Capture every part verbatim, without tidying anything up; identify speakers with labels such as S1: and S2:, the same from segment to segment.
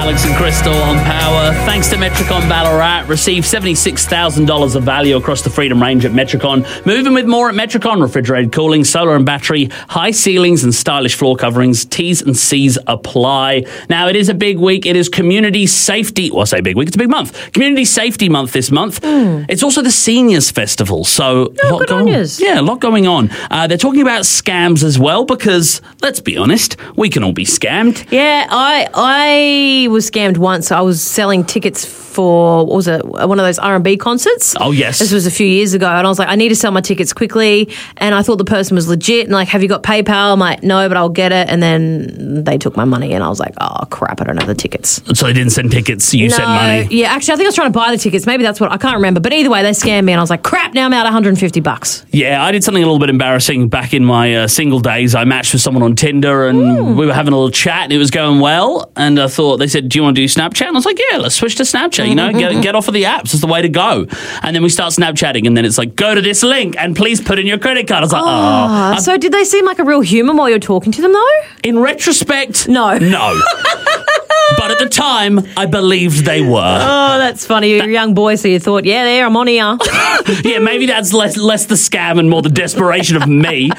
S1: Alex and Crystal on Power. Thanks to Metricon Ballarat. Receive seventy-six thousand dollars of value across the Freedom range at Metricon. Moving with more at Metricon. Refrigerated cooling, solar and battery, high ceilings and stylish floor coverings. T's and C's apply. Now, it is a big week. It is Community Safety... Well, I say big week. It's a big month. Community Safety Month this month. Mm. It's also the Seniors Festival. So,
S2: oh, good on yous.
S1: Yeah, a lot going on. Uh, they're talking about scams as well because, let's be honest, we can all be scammed.
S2: Yeah, I... I was scammed once. I was selling tickets for, what was it, one of those R and B concerts.
S1: Oh, yes.
S2: This was a few years ago, and I was like, I need to sell my tickets quickly, and I thought the person was legit, and like, have you got PayPal? I'm like, no, but I'll get it, and then they took my money, and I was like, oh, crap, I don't have the tickets.
S1: So they didn't send tickets, you
S2: no,
S1: sent money?
S2: Yeah, actually, I think I was trying to buy the tickets. Maybe that's what, I can't remember, but either way, they scammed me, and I was like, crap, now I'm out one hundred fifty bucks.
S1: Yeah, I did something a little bit embarrassing back in my uh, single days. I matched with someone on Tinder, and mm. we were having a little chat, and it was going well, and I thought, they said, do you want to do Snapchat? And I was like, yeah, let's switch to Snapchat, you know, get, get off of the apps is the way to go. And then we start Snapchatting, and then it's like, go to this link and please put in your credit card. I was like, oh.
S2: oh. So did they seem like a real human while you're talking to them, though?
S1: In retrospect,
S2: no.
S1: No. But at the time, I believed they were.
S2: Oh, that's funny. You're that, a young boy, so you thought, yeah, there, I'm on here.
S1: Yeah, maybe that's less less the scam and more the desperation of me.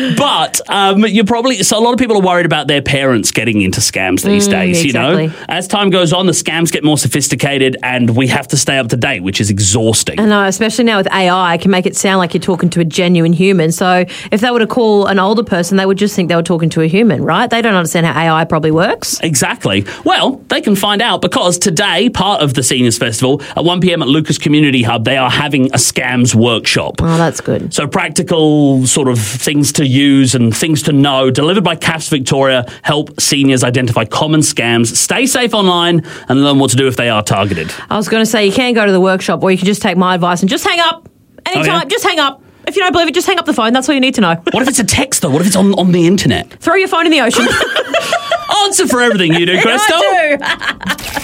S1: But um, you're probably... So a lot of people are worried about their parents getting into scams these
S2: mm,
S1: days,
S2: exactly.
S1: you know? As time goes on, the scams get more sophisticated and we have to stay up to date, which is exhausting.
S2: I know, especially now with A I, it can make it sound like you're talking to a genuine human. So if they were to call an older person, they would just think they were talking to a human, right? They don't understand how A I probably works.
S1: Exactly. Well, they can find out because today, part of the Seniors Festival, at one p.m. at Lucas Community Hub, they are having a scams workshop.
S2: Oh, that's good.
S1: So practical sort of things to use and things to know, delivered by C A F S Victoria, help seniors identify common scams, stay safe online and learn what to do if they are targeted.
S2: I was going to say, you can go to the workshop or you can just take my advice and just hang up. Anytime, oh, yeah? Just hang up. If you don't believe it, just hang up the phone. That's all you need to know.
S1: What if it's a text, though? What if it's on, on the internet?
S2: Throw your phone in the ocean.
S1: Answer for everything you do, Crystal.
S2: I do.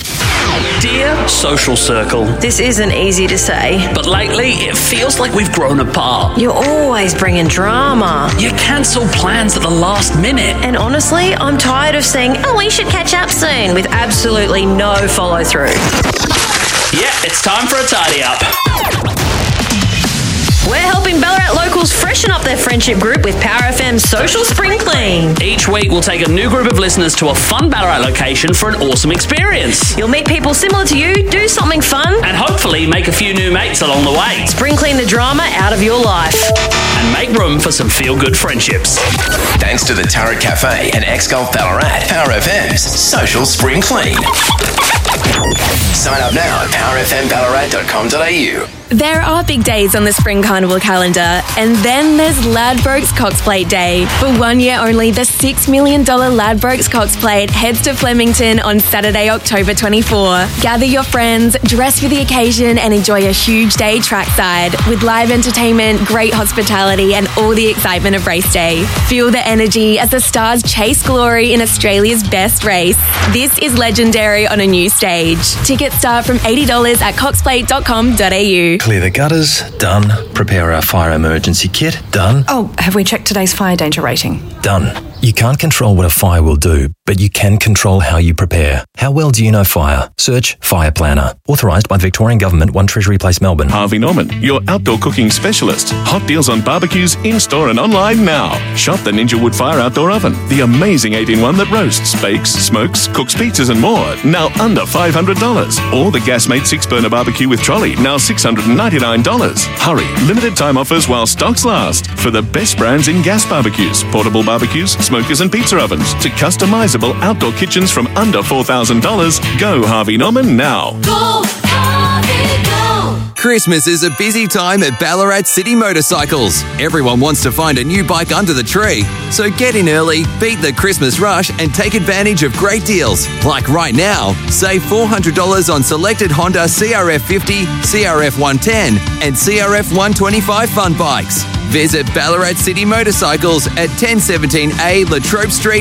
S1: Dear Social Circle.
S3: This isn't easy to say.
S1: But lately, it feels like we've grown apart.
S3: You're always bringing drama.
S1: You cancel plans at the last minute.
S3: And honestly, I'm tired of saying, oh, we should catch up soon, with absolutely no follow-through.
S1: Yeah, it's time for a tidy up.
S3: We're helping Ballarat locals freshen up their friendship group with Power F M's Social Spring Clean.
S1: Each week, we'll take a new group of listeners to a fun Ballarat location for an awesome experience.
S3: You'll meet people similar to you, do something fun,
S1: and hopefully make a few new mates along the way.
S3: Spring clean the drama out of your life.
S1: And make room for some feel-good friendships.
S4: Thanks to the Turret Cafe and X-Golf Ballarat, Power F M's Social Spring Clean. Sign up now at power f m ballarat dot com dot a u.
S5: There are big days on the Spring Carnival calendar, and then there's Ladbrokes Cox Plate Day. For one year only, the six million dollars Ladbrokes Cox Plate heads to Flemington on Saturday, October twenty-fourth. Gather your friends, dress for the occasion, and enjoy a huge day trackside with live entertainment, great hospitality, and all the excitement of race day. Feel the energy as the stars chase glory in Australia's best race. This is legendary on a new stage. Tickets start from eighty dollars at cox plate dot com dot a u.
S6: Clear the gutters, done. Prepare our fire emergency kit, done.
S7: Oh, have we checked today's fire danger rating?
S6: Done. You can't control what a fire will do, but you can control how you prepare. How well do you know fire? Search Fire Planner. Authorised by the Victorian Government, one Treasury Place, Melbourne.
S8: Harvey Norman, your outdoor cooking specialist. Hot deals on barbecues in-store and online now. Shop the Ninja Wood Fire Outdoor Oven, the amazing eight in one that roasts, bakes, smokes, cooks pizzas and more, now under five hundred dollars. Or the Gasmate six-burner barbecue with trolley, now six hundred ninety-nine dollars. Hurry, limited time offers while stocks last. For the best brands in gas barbecues, portable barbecues, smokers and pizza ovens, to customizable outdoor kitchens from under four thousand dollars, go Harvey Norman now.
S9: Go Harvey, go!
S10: Christmas is a busy time at Ballarat City Motorcycles. Everyone wants to find a new bike under the tree. So get in early, beat the Christmas rush and take advantage of great deals. Like right now, save four hundred dollars on selected Honda C R F fifty, C R F one ten and C R F one twenty-five fun bikes. Visit Ballarat City Motorcycles at ten seventeen A Latrobe Street,